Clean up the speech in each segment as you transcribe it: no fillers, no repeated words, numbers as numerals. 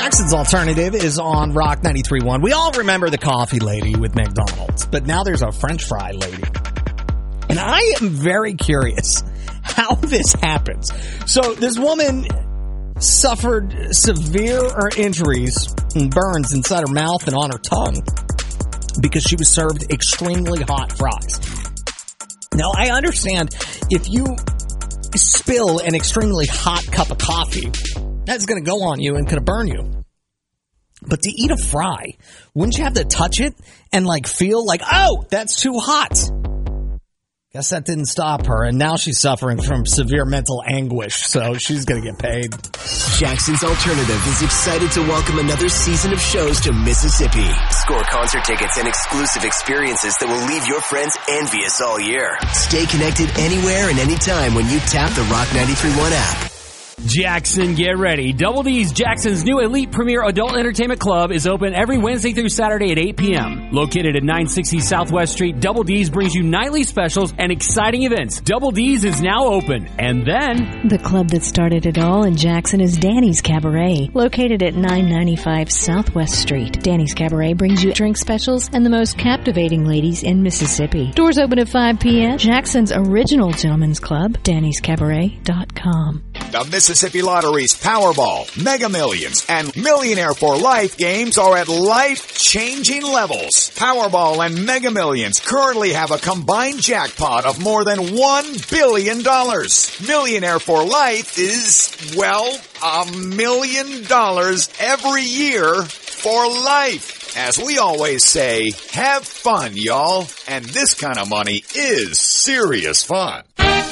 Jackson's Alternative is on Rock 93.1. We all remember the coffee lady with McDonald's, but now there's a French fry lady. And I am very curious how this happens. So this woman suffered severe injuries and burns inside her mouth and on her tongue because she was served extremely hot fries. Now, I understand if you spill an extremely hot cup of coffee, that's going to go on you and could burn you. But to eat a fry, wouldn't you have to touch it and feel like, oh, that's too hot? Guess that didn't stop her, and now she's suffering from severe mental anguish, so she's going to get paid. Jackson's Alternative is excited to welcome another season of shows to Mississippi. Score concert tickets and exclusive experiences that will leave your friends envious all year. Stay connected anywhere and anytime when you tap the Rock 93.1 app. Jackson, get ready. Double D's, Jackson's new elite premier adult entertainment club, is open every Wednesday through Saturday at 8 p.m. Located at 960 Southwest Street, Double D's brings you nightly specials and exciting events. Double D's is now open. And then the club that started it all in Jackson is Danny's Cabaret, located at 995 Southwest Street. Danny's Cabaret brings you drink specials and the most captivating ladies in Mississippi. Doors open at 5 p.m. Jackson's original gentlemen's club, Danny'sCabaret.com. The Mississippi Lottery's Powerball, Mega Millions, and Millionaire for Life games are at life-changing levels. Powerball and Mega Millions currently have a combined jackpot of more than $1 billion. Millionaire for Life is, well, $1 million every year for life. As we always say, have fun, y'all. And this kind of money is serious fun.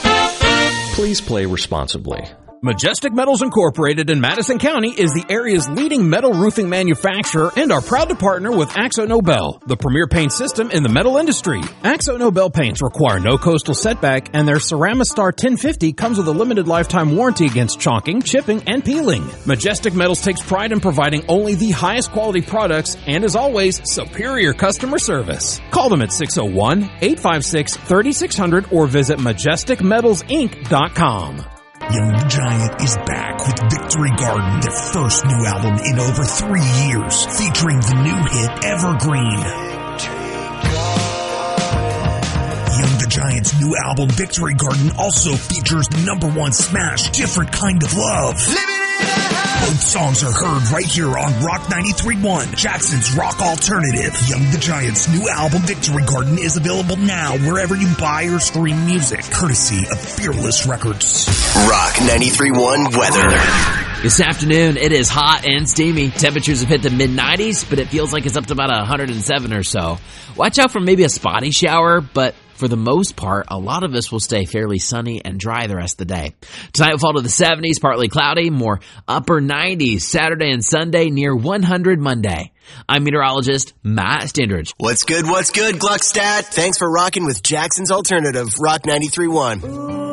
Please play responsibly. Majestic Metals Incorporated in Madison County is the area's leading metal roofing manufacturer and are proud to partner with Axo Nobel, the premier paint system in the metal industry. Axo Nobel paints require no coastal setback, and their Ceramistar 1050 comes with a limited lifetime warranty against chalking, chipping, and peeling. Majestic Metals takes pride in providing only the highest quality products and, as always, superior customer service. Call them at 601-856-3600 or visit MajesticMetalsInc.com. Young the Giant is back with Victory Garden, their first new album in over 3 years, featuring the new hit Evergreen. Young the Giant's new album Victory Garden also features the #1 smash, Different Kind of Love. Both songs are heard right here on Rock 93.1, Jackson's Rock Alternative. Young the Giant's new album Victory Garden is available now wherever you buy or stream music, courtesy of Fearless Records. Rock 93.1 weather. This afternoon, it is hot and steamy. Temperatures have hit the mid-90s, but it feels like it's up to about 107 or so. Watch out for maybe a spotty shower, but for the most part, a lot of us will stay fairly sunny and dry the rest of the day. Tonight will fall to the 70s, partly cloudy, more upper 90s Saturday and Sunday, near 100 Monday. I'm meteorologist Matt Standridge. What's good, Gluckstadt? Thanks for rocking with Jackson's Alternative, Rock 93.1.